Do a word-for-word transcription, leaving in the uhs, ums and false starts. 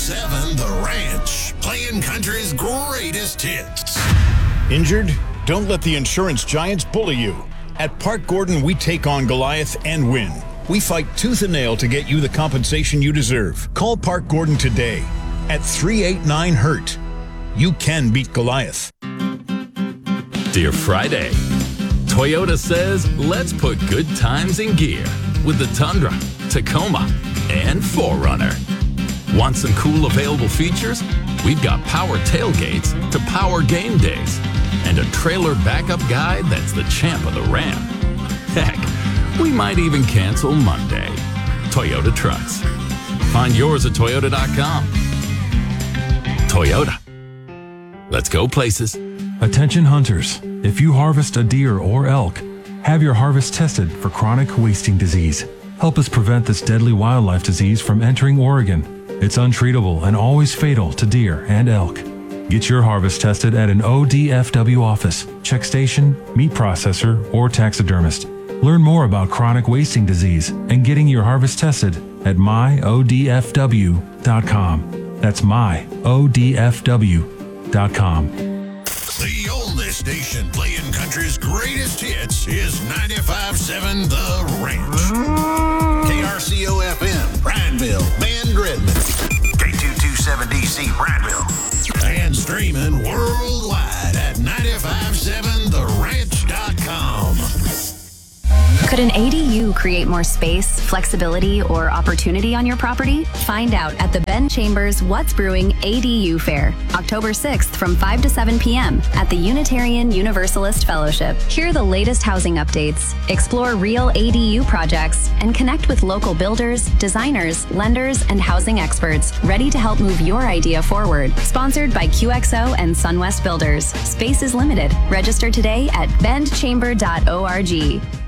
seven The Ranch, playing country's greatest hits. Injured? Don't let the insurance giants bully you. At Park Gordon, we take on Goliath and win. We fight tooth and nail to get you the compensation you deserve. Call Park Gordon today at three eight nine hurt. You can beat Goliath. Dear Friday, Toyota says let's put good times in gear with the Tundra, Tacoma, and four runner. Want some cool available features? We've got power tailgates to power game days and a trailer backup guide that's the champ of the Ram. Heck, we might even cancel Monday. Toyota Trucks. Find yours at toyota dot com. Toyota. Let's go places. Attention hunters, if you harvest a deer or elk, have your harvest tested for chronic wasting disease. Help us prevent this deadly wildlife disease from entering Oregon. It's untreatable and always fatal to deer and elk. Get your harvest tested at an O D F W office, check station, meat processor, or taxidermist. Learn more about chronic wasting disease and getting your harvest tested at my O D F W dot com. That's my O D F W dot com. The oldest station playing country's greatest hits is ninety-five seven The Ranch. K R C O F M, Prineville, Van Gridman. K two twenty-seven D C, Prineville. And streaming worldwide at nine five seven the ranch dot com. Could an A D U create more space, flexibility, or opportunity on your property? Find out at the Ben Chambers What's Brewing A D U Fair, October sixth from five to seven p.m. at the Unitarian Universalist Fellowship. Hear the latest housing updates, explore real A D U projects, and connect with local builders, designers, lenders, and housing experts ready to help move your idea forward. Sponsored by Q X O and Sunwest Builders. Space is limited. Register today at bend chamber dot org.